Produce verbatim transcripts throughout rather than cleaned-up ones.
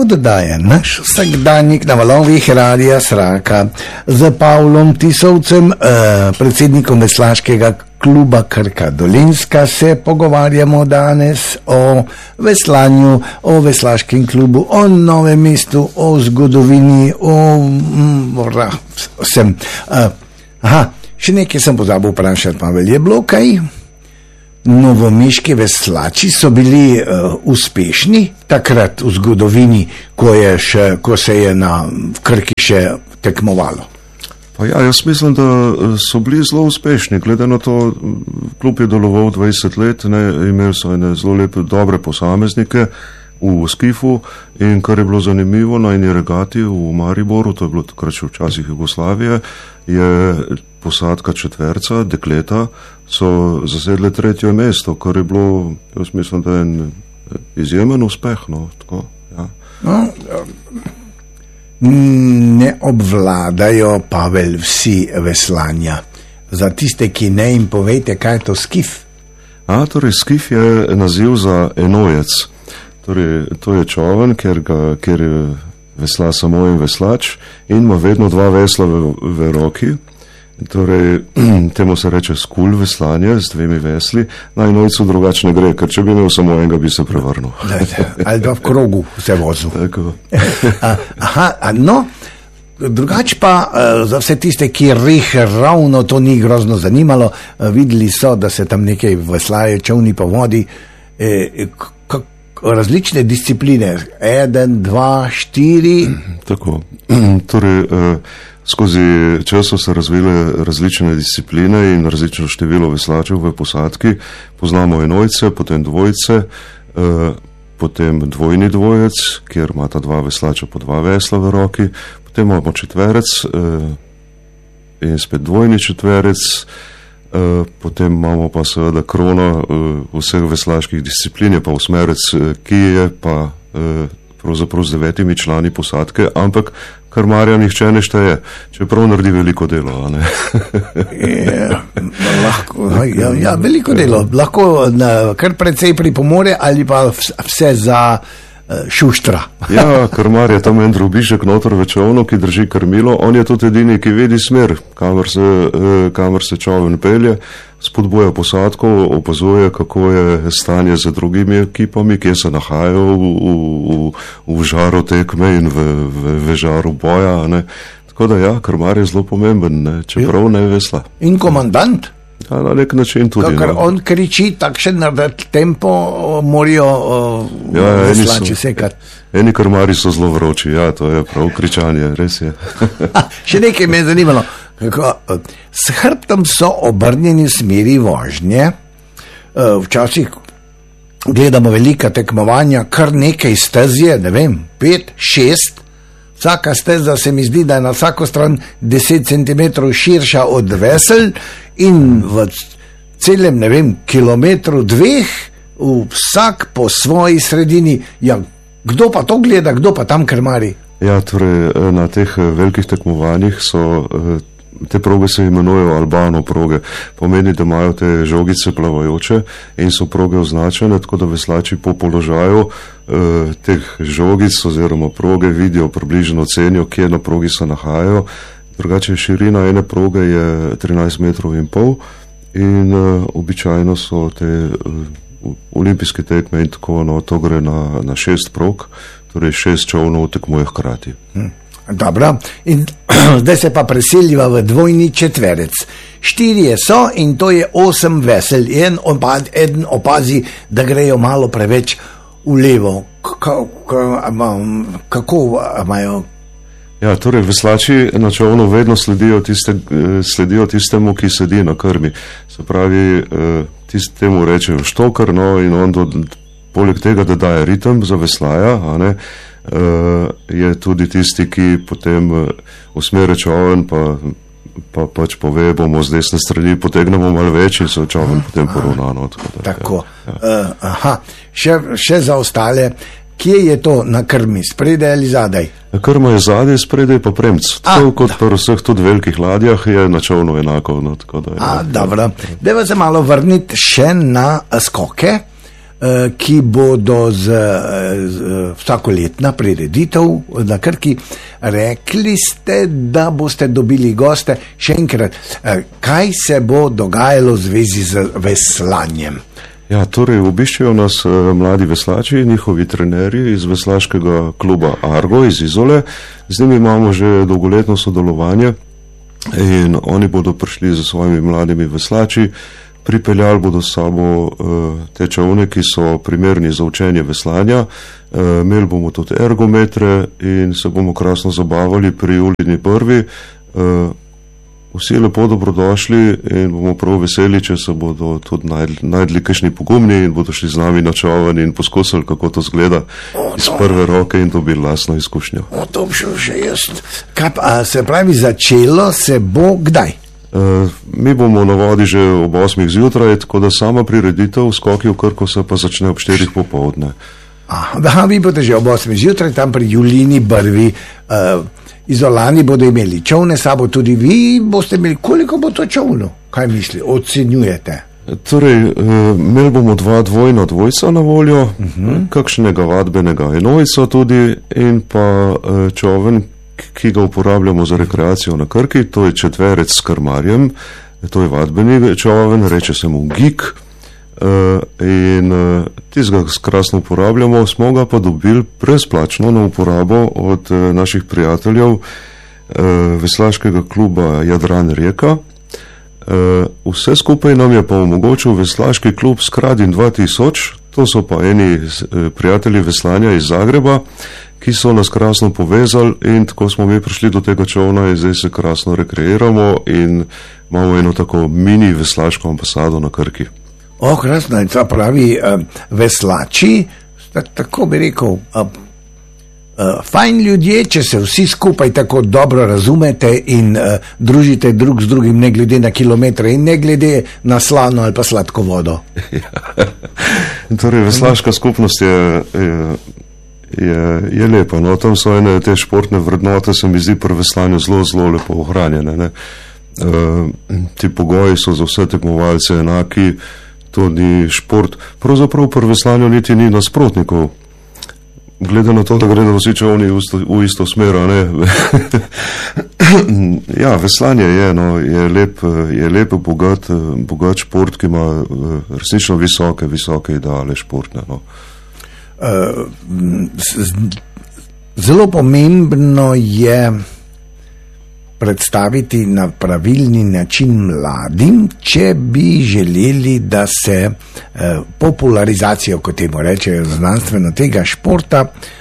oddaja naš vsakdanjik na valovih Radia Sraka z Pavlom Tisovcem, eh, predsednikom veslaškega kluba Krka Dolenjska. Se pogovarjamo danes o veslanju, o veslaškem klubu, o Novem mestu, o zgodovini, o mm, vsem. Eh, aha, še nekaj sem pozabil vprašati, Pavel, je bilo kaj? Novomeški veslači so bili uh, uspešni takrat v zgodovini, ko, je še, ko se je na Krki še tekmovalo. Pa ja, jaz mislim, da so bili zelo uspešni, glede na to, klub je deloval dvajset let, ne, imeli so ene zelo lepe, dobre posameznike v skifu in kar je bilo zanimivo na eni regati v Mariboru, to je bilo takrat še včasih Jugoslavije, je posadka četverca, dekleta, so zasedle tretje mesto, kar je bilo, jaz mislim, da je en izjemen uspeh. No, tako, ja. No, ne obvladajo, Pavel, vsi veslanja. Za tiste, ki ne, jim povejte, kaj je to skif? A, torej, skif je naziv za enojec. Torej, to je čoven, ker, ga, ker vesla samo en veslač in ima vedno dva vesla v, v roki. Torej, temu se reče skul veslanje z dvemi vesli, na enojcu drugače ne gre, ker če bi imel samo enega, bi se prevrnil. Ali pa v krogu se vozil. Tako. Aha, no, drugače pa za vse tiste, ki rih ravno to ni grozno zanimalo, videli so, da se tam nekaj veslaje, čovni po vodi, različne discipline, eden, dva, štiri. Tako, torej, skozi čas so se razvile različne discipline in različno število veslačev v posadki. Poznamo enojce, potem dvojce, potem dvojni dvojec, kjer imata dva veslača po dva vesla v roki, potem imamo četverec in spet dvojni četverec, potem imamo pa seveda krona vseh veslaških disciplin, je pa osmerec, ki je pa pravzaprav z devetimi člani posadke, ampak krmarja nihče ne šteje, čeprav naredi veliko delo. A ne? ja, lahko, ja, ja, veliko delo. Lahko na, kar precej pripomore ali pa vse za uh, šuštra. ja, krmar je tam en drobišek notor v čovnu, ki drži krmilo. On je tudi edini, ki vidi smer, kamor se, uh, kamor se čovn pelje. Spodbuja posadko, opazuje, kako je stanje z drugimi ekipami, kje se nahajajo v, v, v žaru tekme in v, v, v žaru boja. Ne. Tako da ja, krmar je zelo pomemben, ne, čeprav ne vesla. In komandant? Ja, na nek način tudi. Ker on kriči takšen na tempo, morajo ja, veslači sekati. Eni krmari so zelo vroči, ja, to je prav kričanje, res je. Še nekaj me je zanimalo. Kako, s hrbtom so obrnjeni v smeri vožnje, včasih gledamo velika tekmovanja, kar nekaj stez je, ne vem, pet, šest, vsaka steza se mi zdi, da je na vsako stran deset centimetrov širša od vesel in v celem, ne vem, kilometru dveh, vsak po svoji sredini. Ja, kdo pa to gleda, kdo pa tam krmari? Ja, torej na teh velikih tekmovanjih so te proge se imenujejo albano proge, pomeni, da imajo te žogice plavajoče in so proge označene, tako da veslači po položaju eh, teh žogic oziroma proge vidijo, približno ocenijo, kje na progi se nahajajo. Drugače širina ene proge je trinajst metrov in pol in eh, običajno so te eh, olimpijske tekme in tako, no, to gre na, na šest prog, torej šest čovnov tekmuje hkrati. Hm. Dobro, in zdaj se pa preseljiva v dvojni četverec. Štirje so in to je osem vesel. En opaz, eden opazi, da grejo malo preveč v levo. Kako imajo? Ja, torej veslači na čovnu vedno sledijo, tiste, sledijo tistemu, ki sedi na krmi. Se pravi, tistemu rečejo štokar, no, in on do, poleg tega, da daje ritem za veslaja, a ne, Uh, je tudi tisti, ki potem uh, usmeri čovn, pa, pa pač pove, bomo z desne strani potegnemo malo več in se čovn potem poravna. No, tako. Da, tako. Ja, ja. Uh, aha, še, še za ostale, kje je to na krmi, spredaj ali zadaj? Krma je zadaj, spredaj pa premc. Tako A, kot pri vseh tudi velikih ladjah je na čovnu enako. No, tako da, ja. A, dobro. Dajva se malo vrniti še na skoke. ki bodo z, z vsakoletna prireditev na Krki. Rekli ste, da boste dobili goste. Še enkrat, kaj se bo dogajalo v zvezi z veslanjem? Ja, torej obiščejo nas mladi veslači, njihovi trenerji iz veslaškega kluba Argo iz Izole. Z njimi imamo že dolgoletno sodelovanje in oni bodo prišli z svojimi mladimi veslači. Pripeljali bodo s sabo uh, te čovne, ki so primerni za učenje veslanja, uh, imeli bomo tudi ergometre in se bomo krasno zabavali pri Julijini prvi. Uh, vsi lepo dobrodošli in bomo prav veseli, če se bodo tudi najdli, najdli kakšni pogumni in bodo šli z nami na čovani in poskusili, kako to zgleda iz prve roke in dobili lastno izkušnjo. O, to bi šel še jaz. Kaj pa, se pravi, začelo se bo kdaj? Uh, mi bomo na vodi že ob osmih zjutraj, tako da sama prireditev skoki v Krko se pa začne ob štirih popoldne. Aha, vi boste že ob osmih zjutraj tam pri Julijini prvi. Uh, Izolani bodo imeli čovne, sabo tudi vi boste imeli. Koliko bo to čovno? Kaj misli, ocenjujete? Torej, uh, imeli bomo dva dvojna dvojca na voljo, uh -huh. kakšnega vadbenega enojca tudi in pa uh, čoven, ki ga uporabljamo za rekreacijo na Krki, to je četverec s krmarjem, to je vadbeni čoven, reče se mu gig uh, in uh, tistega krasno uporabljamo, smo ga pa dobili brezplačno na uporabo od uh, naših prijateljev uh, veslaškega kluba Jadran Rijeka. Uh, vse skupaj nam je pa omogočil veslaški klub Skradin dva tisoč, to so pa eni uh, prijatelji veslanja iz Zagreba, ki so nas krasno povezali in tako smo mi prišli do tega čovna in zdaj se krasno rekreiramo in imamo eno tako mini veslaško ambasado na Krki. O, krasno, in to pravi uh, veslači, tako bi rekel, uh, uh, fajn ljudje, če se vsi skupaj tako dobro razumete in uh, družite drug z drugim, ne glede na kilometre in ne glede na slano ali pa sladko vodo. Torej, veslaška skupnost je, je Je, je lepa, no, tam so ene te športne vrednote, se mi zdi pri veslanju zelo, zelo lepo ohranjene, ne. E, ti pogoji so za vse tekmovalce enaki, to ni šport, pravzaprav pri veslanju niti ni nasprotnikov, glede na to, da gredo vsi čovni v isto, v isto smer, ne. Ja, veslanje je, no, je lep, je lep, bogat, bogat šport, ki ima resnično visoke, visoke ideale športne, no. Uh, zelo pomembno je predstaviti na pravilni način mladim, če bi želeli, da se uh, popularizacijo, kot temu rečejo znanstveno, tega športa,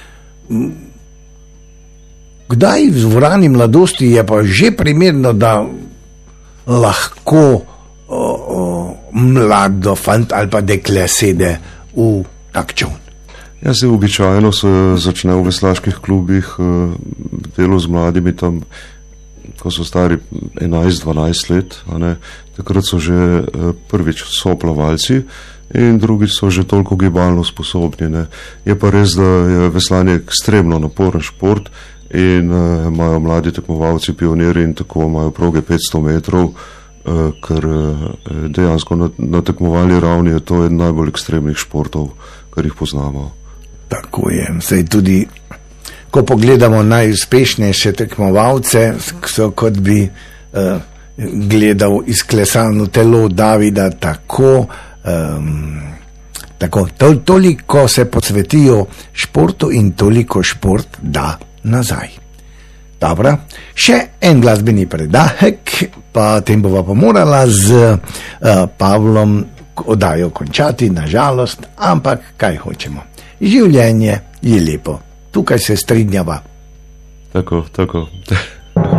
kdaj v dvorani mladosti je pa že primerno, da lahko o, o, mlado fant ali pa dekle sede v tak čovn. Ja, zdaj običajno se začne v veslaških klubih uh, delo z mladimi tam, ko so stari enajst dvanajst let, a ne, takrat so že uh, prvič so plavalci in drugič so že toliko gibalno sposobni, ne. Je pa res, da je veslanje ekstremno naporen šport in uh, imajo mladi tekmovalci, pionirji in tako imajo proge petsto metrov, uh, ker uh, dejansko na, na tekmovalni ravni je to eden najbolj ekstremnih športov, kar jih poznamo. Tako je, saj tudi, ko pogledamo najuspešnejše tekmovalce, so kot bi uh, gledal izklesano telo Davida, tako, um, tako to, toliko se posvetijo športu in toliko šport da nazaj. Dobro, še en glasbeni predahek, pa tem bova pa morala z uh, Pavlom oddajo končati, nažalost, ampak kaj hočemo. Življenje je lepo, tukaj se strinjava. Tako, tako.